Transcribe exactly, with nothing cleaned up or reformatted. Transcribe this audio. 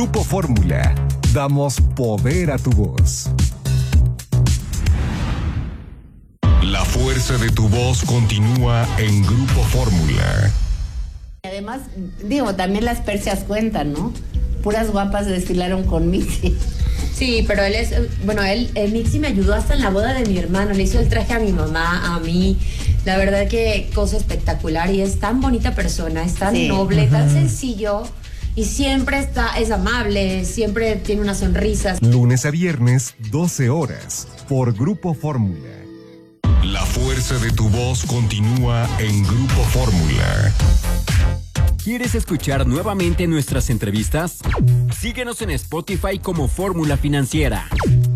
Grupo Fórmula. Damos poder a tu voz. La fuerza de tu voz continúa en Grupo Fórmula. Además, digo, también las persias cuentan, ¿no? Puras guapas desfilaron con Mixi. Sí, pero él es, bueno, él, él Mixi me ayudó hasta en la boda de mi hermano, le hizo el traje a mi mamá, a mí. La verdad que cosa espectacular, y es tan bonita persona, es tan sí. noble, uh-huh. tan sencillo, y siempre está, es amable, siempre tiene una sonrisa. Lunes a viernes, doce horas, por Grupo Fórmula. La fuerza de tu voz continúa en Grupo Fórmula. ¿Quieres escuchar nuevamente nuestras entrevistas? Síguenos en Spotify como Fórmula Financiera.